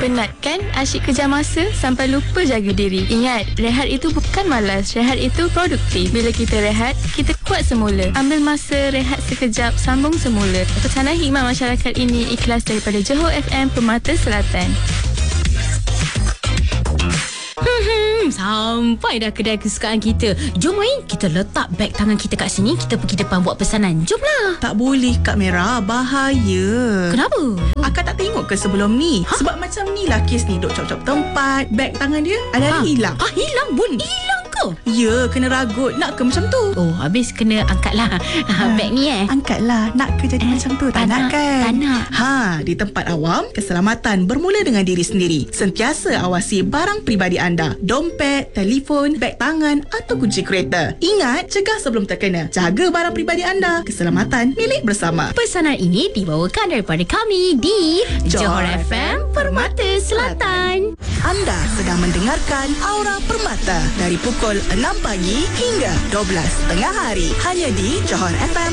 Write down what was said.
Penat kan asyik kejar masa sampai lupa jaga diri? Ingat, rehat itu bukan malas. Rehat itu produktif. Bila kita rehat, kita kuat semula. Ambil masa rehat sekejap, sambung semula. Pesanan hikmat masyarakat ini ikhlas daripada Johor FM Permata Selatan. Sampai dah kedai kesukaan kita. Jom main, kita letak beg tangan kita kat sini. Kita pergi depan buat pesanan. Jomlah. Tak boleh Kak Merah, bahaya. Kenapa? Akak tak tengok ke sebelum ni? Sebab macam ni lah kes ni, duk cop-cop tempat, beg tangan dia ada hilang. Hilang bun? Hilang ke? Ya, kena ragut. Nak ke macam tu? Oh, habis kena angkatlah beg ni Angkatlah. Nak ke jadi macam tu? Tak nak kan? Tak nak. Di tempat awam, keselamatan bermula dengan diri sendiri. Sentiasa awasi barang peribadi anda. Dompet, telefon, beg tangan atau kunci kereta. Ingat, cegah sebelum terkena. Jaga barang peribadi anda. Keselamatan milik bersama. Pesanan ini dibawakan daripada kami di Johor FM Permata Selatan. Anda sedang mendengarkan Aura Permata dari pukul 6 pagi hingga 12 tengah hari. Hanya di Johor FM